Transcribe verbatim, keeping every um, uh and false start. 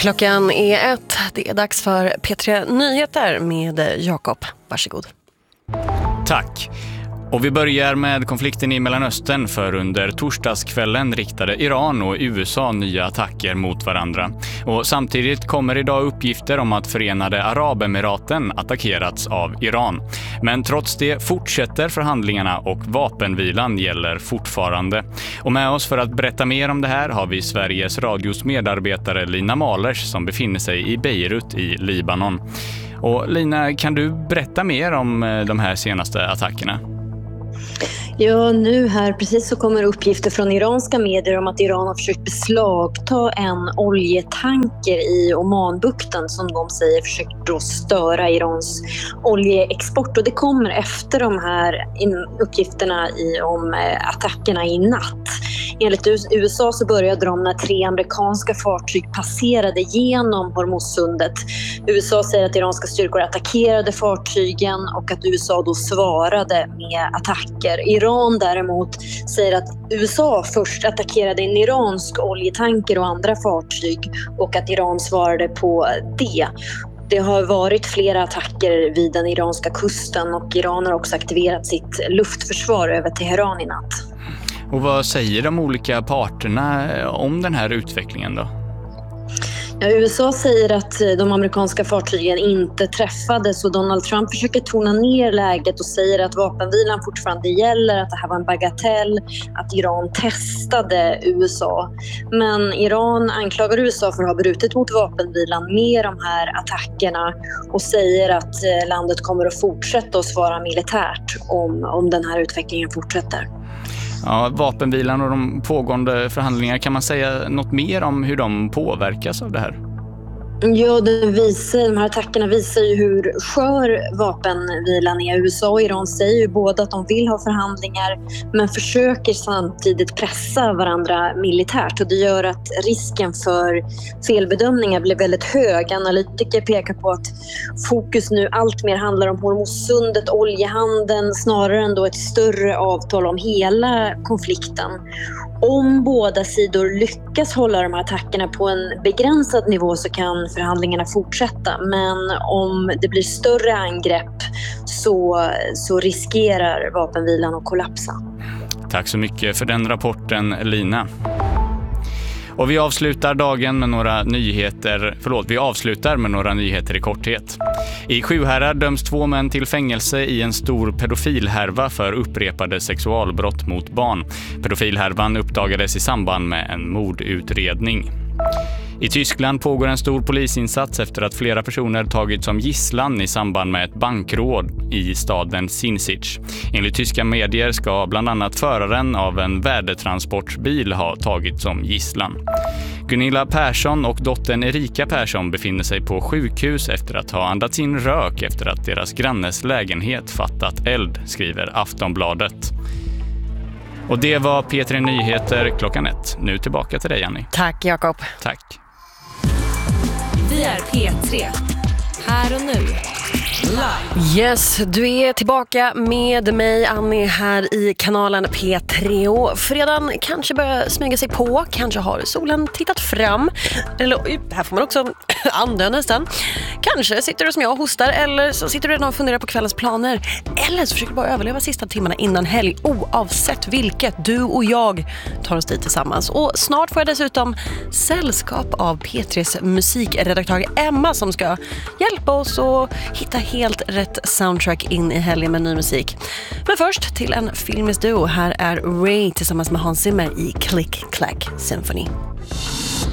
Klockan är ett. Det är dags för P tre Nyheter med Jakob. Varsågod. Tack. Och vi börjar med konflikten i Mellanöstern, för under torsdagskvällen riktade Iran och U S A nya attacker mot varandra. Och samtidigt kommer idag uppgifter om att Förenade Arabemiraten attackerats av Iran. Men trots det fortsätter förhandlingarna och vapenvilan gäller fortfarande. Och med oss för att berätta mer om det här har vi Sveriges Radios medarbetare Lina Malers som befinner sig i Beirut i Libanon. Och Lina, kan du berätta mer om de här senaste attackerna? Ja, nu här precis så kommer uppgifter från iranska medier om att Iran har försökt beslagta en oljetanker i Omanbukten som de säger försökt då störa Irans oljeexport. Och det kommer efter de här uppgifterna i, om attackerna i natt. Enligt U S A så började de när tre amerikanska fartyg passerade genom Hormuzsundet. U S A säger att iranska styrkor attackerade fartygen och att U S A då svarade med attacker. Iran däremot säger att U S A först attackerade en iransk oljetanker och andra fartyg och att Iran svarade på det. Det har varit flera attacker vid den iranska kusten och Iran har också aktiverat sitt luftförsvar över Teheran i natt. Och vad säger de olika parterna om den här utvecklingen då? Ja, U S A säger att de amerikanska fartygen inte träffades och Donald Trump försöker tona ner läget och säger att vapenvilan fortfarande gäller, att det här var en bagatell, att Iran testade U S A. Men Iran anklagar U S A för att ha brutit mot vapenvilan med de här attackerna och säger att landet kommer att fortsätta att svara militärt om, om den här utvecklingen fortsätter. Ja, vapenvilan och de pågående förhandlingar, kan man säga något mer om hur de påverkas av det här? Ja, den visar, de här attackerna visar ju hur skör vapenvilan är. U S A och Iran säger ju både att de vill ha förhandlingar men försöker samtidigt pressa varandra militärt. Och det gör att risken för felbedömningar blir väldigt hög. Analytiker pekar på att fokus nu allt mer handlar om Hormuzsundet, oljehandeln, snarare än då ett större avtal om hela konflikten. Om båda sidor lyckas hålla de här attackerna på en begränsad nivå så kan förhandlingarna fortsätta. Men om det blir större angrepp så, så riskerar vapenvilan att kollapsa. Tack så mycket för den rapporten, Lina. Och vi avslutar dagen med några nyheter, förlåt, vi avslutar med några nyheter i korthet. I Sjuhärad döms två män till fängelse i en stor pedofilhärva för upprepade sexualbrott mot barn. Pedofilhärvan uppdagades i samband med en mordutredning. I Tyskland pågår en stor polisinsats efter att flera personer tagits som gisslan i samband med ett bankråd i staden Sinzig. Enligt tyska medier ska bland annat föraren av en värdetransportbil ha tagits som gisslan. Gunilla Persson och dottern Erika Persson befinner sig på sjukhus efter att ha andats in rök efter att deras grannes lägenhet fattat eld, skriver Aftonbladet. Och det var P tre Nyheter klockan ett. Nu tillbaka till dig, Annie. Tack, Jakob. Tack. Vi är P tre. Här och nu. Live. Yes, du är tillbaka med mig, Annie, här i kanalen P tre. Och fredagen kanske börjar smyga sig på. Kanske har solen tittat fram. Eller här får man också andra nästan. Kanske sitter du som jag och hostar. Eller så sitter du redan och funderar på kvällens planer. Eller så försöker du bara överleva sista timmarna innan helg. Oavsett vilket, du och jag tar oss dit tillsammans. Och snart får jag dessutom sällskap av P tres musikredaktör Emma som ska hjälpa oss att hitta helt rätt soundtrack in i helgen med ny musik. Men först till en filmisk duo. Här är Ray tillsammans med Hans Zimmer i Click Clack Symphony.